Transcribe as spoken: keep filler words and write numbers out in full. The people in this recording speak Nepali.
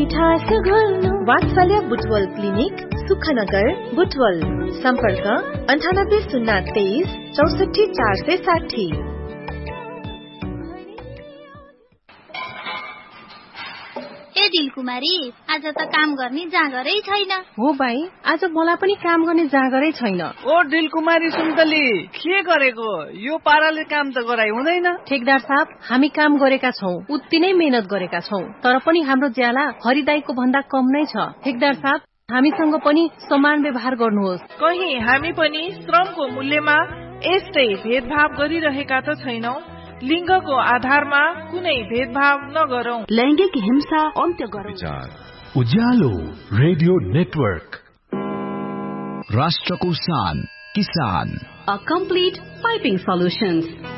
मिठास घोल्नु वात्सल्य बुटवल क्लिनिक सुखनगर बुटवल सम्पर्क अन्ठानब्बे शून्य तेइस चौसठी चार सय साठी। ए दिलकुमारी आज त काम गर्ने जाँगरै छैन। हो भाइ आज मलाई पनि काम गर्ने जाँगरै छैन। ओ दिलकुमारी सुन्तली के गरेको यो पाराले काम त गराइ हुँदैन। ठेकदार साहब हामी काम गरेका छौं उति नै मेहनत गरेका छौं तर पनि हाम्रो ज्याला हरिदाईको भन्दा कम नै छ। ठेकदार साहब हामीसँग पनि समान व्यवहार गर्नुहोस्। कहीं हामी पनि श्रमको मूल्यमा यस्तै भेदभाव गरिरहेका त छैनौं। लिङ्गको आधारमा कुनै भेदभाव नगरौं। लैंगिक हिंसा अन्त्य गरौं। उज्यालो रेडियो नेटवर्क राष्ट्रको शान किसान A complete piping solutions